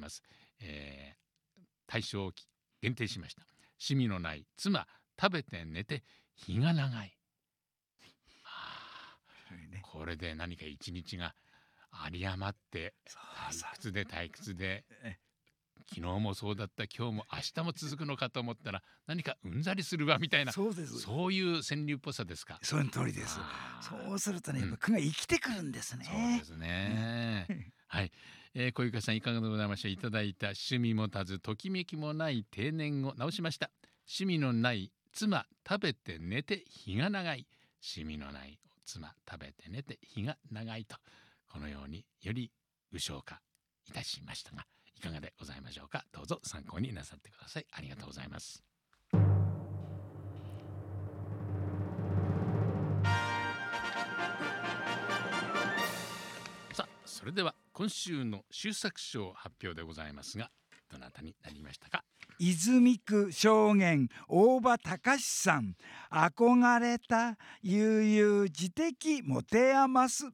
ます。対象を限定しました。趣味のない妻、食べて寝て日が長い。これで何か一日が有り余って退屈で昨日もそうだった、今日も明日も続くのかと思ったら何かうんざりするわみたいな、そういう川柳っぽさですか。 その通りです。そうするとね、やっぱ句が生きてくるんですね。 そうですね。はい、小床さんいかがでございましょう。いただいた趣味持たずときめきもない定年を直しました。趣味のない妻、食べて寝て日が長い。趣味のない妻、食べて寝て日が長いと、このようにより具象化いたしましたが、いかがでございましょうか。どうぞ参考になさってください。ありがとうございます。さあ、それでは今週の秀作賞発表でございますが、どなたになりましたか。 泉区証言大場隆さん、憧れた悠々自適持て余す。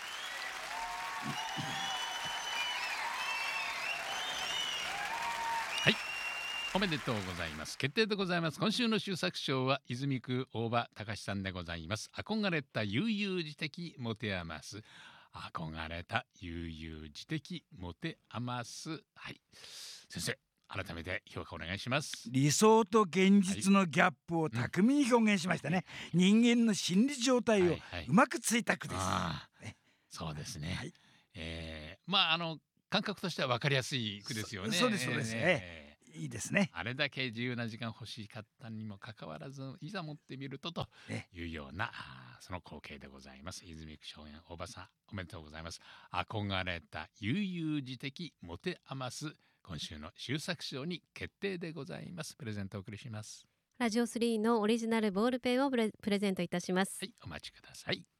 はい、おめでとうございます。決定でございます。今週の秀作賞は泉区大場隆さんでございます。憧れた悠々自適持て余す。憧れた悠々自適持て余す。はい、先生改めて評価お願いします。 理想と現実のギャップを巧みに表現しましたね。人間の心理状態をうまくついた句です。 そうですね。まあ感覚としては分かりやすい句ですよね。 そうですそうです。いいですね。 あれだけ自由な時間欲しかったにもかかわらず、いざ持ってみるとというようなその光景でございます。泉区証言大場さん、おめでとうございます。憧れた悠々自適持て余す、今週の秀作賞に決定でございます。プレゼントをお送りします。 ラジオ3のオリジナルボールペンをプレゼントいたします。 はい、お待ちください。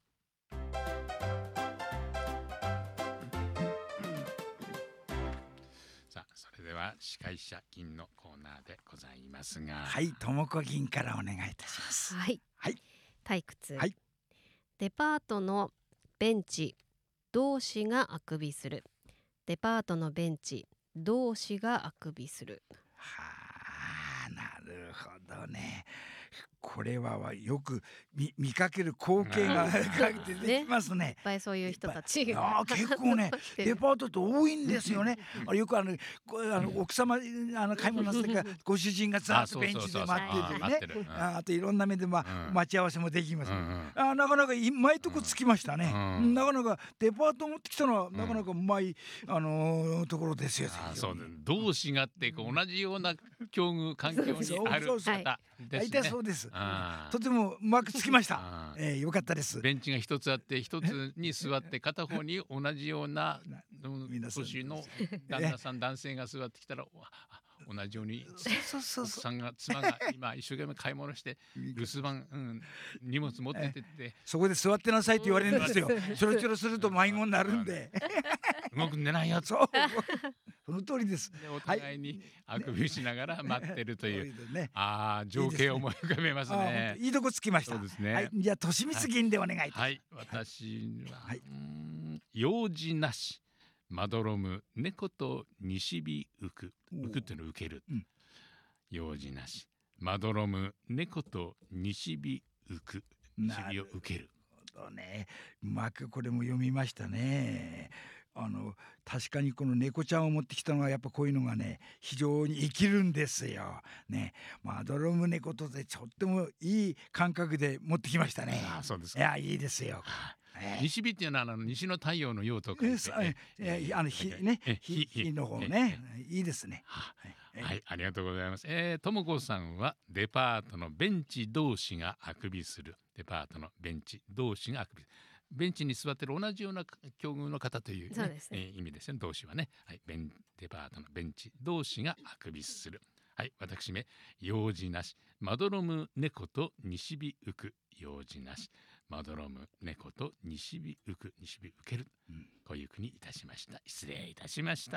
さあ、それでは司会者銀のコーナーでございますが、 はい、ともこ銀からお願いいたします。 はい、 はい、 退屈、 はい、 デパートのベンチ同士があくびする。デパートのベンチ同士があくびする。 はあ、なるほどね。これはよく見かける光景が出てきますね。 いっぱいそういう人たちが結構ねデパートって多いんですよね。よく奥様買い物なさってからご主人がずっとベンチで待っててね、あといろんな目で待ち合わせもできます。なかなかうまいとこつきましたね。なかなかデパート持ってきたのはなかなかうまいところですよ。 そうです。同士がって同じような境遇環境にある方ですね。 大体そうです。とてもうまくつきました。よかったです。 ベンチが一つあって一つに座って片方に同じような年の旦那さん男性が座ってきたら同じように奥さんが妻が今一生懸命買い物して留守番、荷物持ってってってそこで座ってなさいって言われるんですよ。ちょろちょろすると迷子になるんで動くんでないやつ。 その通りです。 お互いにあくびしながら待ってるという情景を思い浮かべますね。 いいとこつきました。じゃあ利光銀でお願いいたします。 はい、私は用事なしまどろむ猫と西日浮く。浮くっていうのを受ける。用事なしまどろむ猫と西日浮く。西日を受ける。 うまくこれも読みましたね。確かにこの猫ちゃんを持ってきたのはやっぱこういうのがね非常に生きるんですよね。まどろむ猫とでとってもいい感覚で持ってきましたね。 そうですか。 いやいいですよ。 西日っていうのは西の太陽の陽と書いて日の方ね、いいですね。 はい、ありがとうございます。ともこさんはデパートのベンチ同士があくびする。デパートのベンチ同士があくびする。ベンチに座ってる同じような境遇の方という、意味ですね。同士はね、デパートのベンチ同士があくびする。はい、私め用事なしまどろむ猫と西日浮く。用事なしまどろむ猫と西日浮く。西日浮ける、こういう句にいたしました。失礼いたしました。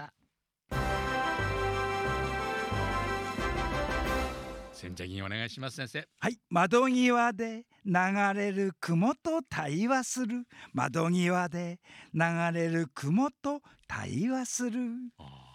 千茶銀お願いします。先生。 はい、窓際で流れる雲と対話する。窓際で流れる雲と対話する。